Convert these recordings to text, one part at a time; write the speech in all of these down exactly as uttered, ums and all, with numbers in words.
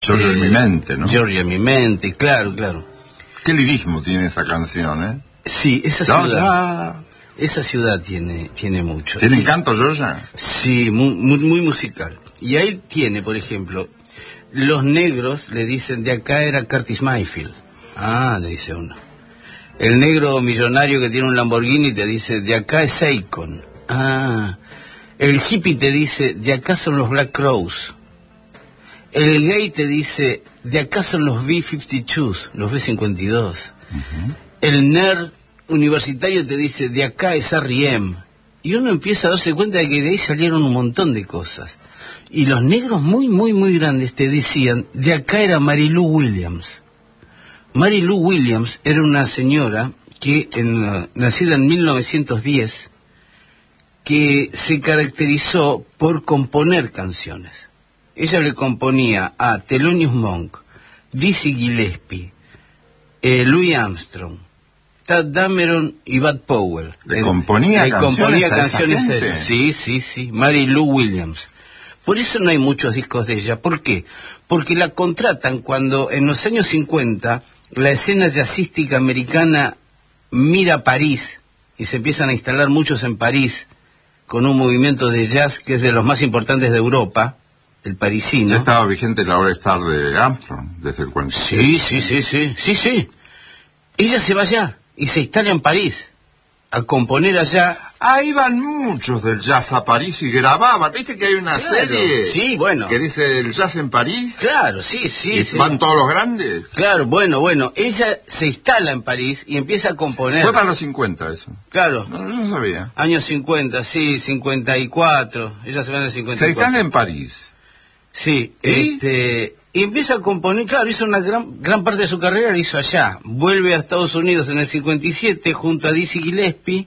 Giorgio eh, en mi mente, ¿no? Giorgio en mi mente, claro, claro. Qué lirismo tiene esa canción, ¿eh? Sí, esa Georgia. ciudad, esa ciudad tiene, tiene mucho. ¿Tiene Y- encanto, Georgia? Sí, muy, muy, muy musical. Y ahí tiene, por ejemplo, los negros le dicen, de acá era Curtis Mayfield. Ah, le dice uno. El negro millonario que tiene un Lamborghini te dice, de acá es Akon. Ah, el hippie te dice, de acá son los Black Crowes. El gay te dice, de acá son los B cincuenta y dos, los B cincuenta y dos. Uh-huh. El nerd universitario te dice, de acá es R E M. Y uno empieza a darse cuenta de que de ahí salieron un montón de cosas. Y los negros muy, muy, muy grandes te decían, de acá era Mary Lou Williams. Mary Lou Williams era una señora que, en, uh, nacida en mil novecientos diez, que se caracterizó por componer canciones. Ella le componía a Thelonious Monk, Dizzy Gillespie, eh, Louis Armstrong, Tad Dameron y Bud Powell. ¿Le componía le canciones componía a esa canciones a gente? ella. Sí, sí, sí. Mary Lou Williams. Por eso no hay muchos discos de ella. ¿Por qué? Porque la contratan cuando en los años cincuenta la escena jazzística americana mira a París y se empiezan a instalar muchos en París con un movimiento de jazz que es de los más importantes de Europa, el parisino. Ya estaba vigente la hora estar de Armstrong desde el cuarenta y siete. Sí, sí, sí, sí, sí, sí. Ella se va allá y se instala en París a componer allá. Ah, iban muchos del jazz a París y grababan. ¿Viste que hay una Claro, serie sí, bueno. que dice el jazz en París? Claro, sí, sí, ¿Y sí. van todos los grandes? Claro, bueno, bueno, ella se instala en París y empieza a componer. Fue para los cincuenta eso. Claro, No, no sabía. años cincuenta, sí, cincuenta y cuatro, ella se va en el cincuenta y Se cuatro. instala en París. Sí, ¿Y? este, y empieza a componer, claro, hizo una gran, gran parte de su carrera, la hizo allá. Vuelve a Estados Unidos en el cincuenta y siete junto a Dizzy Gillespie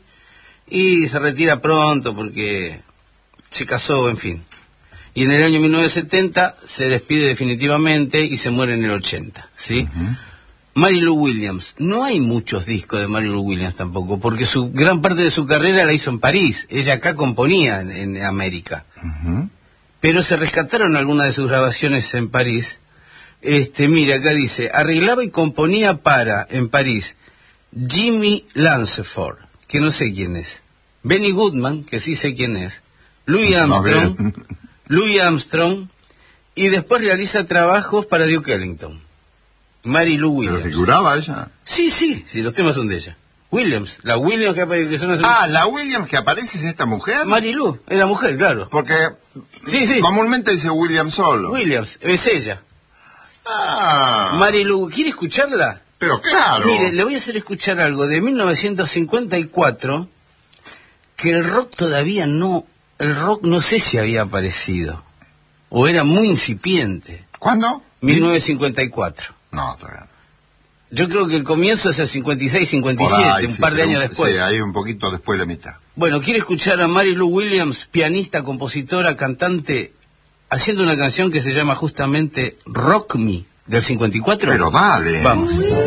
y se retira pronto porque se casó, en fin. Y en el año mil novecientos setenta se despide definitivamente y se muere en el ochenta, ¿sí? Uh-huh. Mary Lou Williams. No hay muchos discos de Mary Lou Williams tampoco, porque su gran parte de su carrera la hizo en París. Ella acá componía en, en América. Uh-huh. Pero se rescataron algunas de sus grabaciones en París. Este, mira, acá dice, arreglaba y componía para, en París, Jimmy Lanceford, que no sé quién es, Benny Goodman, que sí sé quién es, Louis Armstrong, No, Louis Armstrong, y después realiza trabajos para Duke Ellington. Mary Lou ¿Pero Williams. figuraba ella? Sí, sí, sí, los temas son de ella. Williams, la Williams que, que son las... Ah, la Williams que aparece es esta mujer. Mary Lou, era mujer, claro. Porque Sí, sí. comúnmente dice Williams solo. Williams, es ella. Ah, Mary Lou, ¿quiere escucharla? pero claro. Mire, le voy a hacer escuchar algo de mil novecientos cincuenta y cuatro, que el rock todavía no, el rock no sé si había aparecido, o era muy incipiente. ¿Cuándo? mil novecientos cincuenta y cuatro. No, todavía no. Yo creo que el comienzo es el cincuenta y seis, cincuenta y Por siete, ahí, un sí, par de pero años un- después. Sí, ahí un poquito después de la mitad. Bueno, quiero escuchar a Mary Lou Williams, pianista, compositora, cantante, haciendo una canción que se llama justamente Rock Me, del cincuenta y cuatro. Pero dale. Vamos.